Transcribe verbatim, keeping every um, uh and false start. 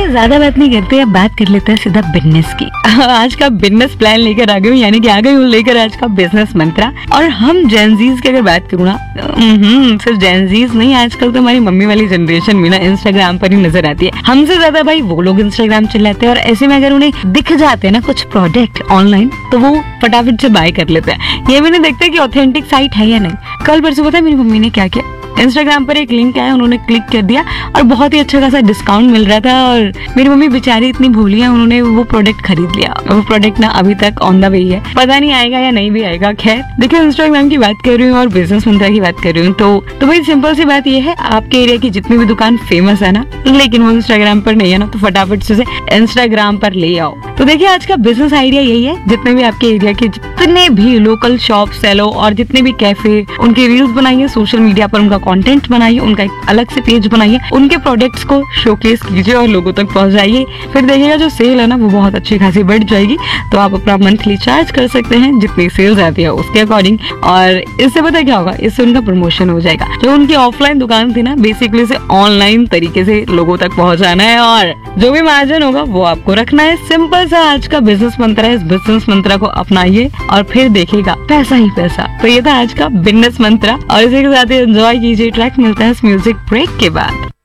ज्यादा बात नहीं करते, अब बात कर लेते हैं सीधा बिजनेस की। आज का बिजनेस प्लान लेकर आ गई हूँ, यानी कि आ गई हूँ लेकर आज का बिजनेस मंत्रा। और हम जेनजीज की अगर बात करूँ ना, सिर्फ जेनजीज नहीं, आजकल तो हमारी मम्मी वाली जनरेशन भी ना इंस्टाग्राम पर ही नजर आती है। हमसे ज्यादा भाई वो लोग इंस्टाग्राम चलाते हैं, और ऐसे में अगर उन्हें दिख जाते हैं ना कुछ प्रोडक्ट ऑनलाइन, तो वो फटाफट से बाय कर लेते हैं। ये भी नहीं देखते कि ऑथेंटिक साइट है या नहीं। कल परसों पता है मेरी मम्मी ने क्या किया, इंस्टाग्राम पर एक लिंक आया, उन्होंने क्लिक कर दिया और बहुत ही अच्छा खासा डिस्काउंट मिल रहा था। और मेरी मम्मी बेचारी इतनी भोली है, उन्होंने वो प्रोडक्ट खरीद लिया। वो प्रोडक्ट ना अभी तक ऑन द वे है, पता नहीं आएगा या नहीं भी आएगा। खैर देखिए, इंस्टाग्राम की बात कर रही हूँ और बिजनेस मंत्रा की बात कर रही हूँ, तो तो भाई सिंपल सी बात ये है, आपके एरिया की जितनी भी दुकान फेमस है ना, लेकिन वो इंस्टाग्राम पर नहीं है ना, तो फटाफट से इंस्टाग्राम पर ले आओ। तो देखिए, आज का बिजनेस आइडिया यही है, जितने भी आपके एरिया के जितने भी लोकल शॉप सेलो और जितने भी कैफे, उनके रील्स बनाइए, सोशल मीडिया पर उनका कंटेंट बनाइए, उनका एक अलग से पेज बनाइए, उनके प्रोडक्ट्स को शोकेस कीजिए और लोगों तक पहुंचाइए। फिर देखिएगा जो सेल है ना, वो बहुत अच्छी खासी बढ़ जाएगी। तो आप अपना मंथली चार्ज कर सकते हैं जितनी सेल्स आती है उसके अकॉर्डिंग, और इससे पता क्या होगा, इससे उनका प्रमोशन हो जाएगा। जो उनकी ऑफलाइन दुकान थी ना, बेसिकली से ऑनलाइन तरीके से लोगों तक पहुंचाना है, और जो भी मार्जिन होगा वो आपको रखना है। सिंपल सा आज का बिजनेस मंत्रा है। इस बिजनेस मंत्रा को अपनाइए और फिर देखिएगा पैसा ही पैसा। तो ये था आज का बिजनेस मंत्रा, और इसी के साथ एंजॉय कीजिए। ट्रैक मिलता है इस म्यूजिक ब्रेक के बाद।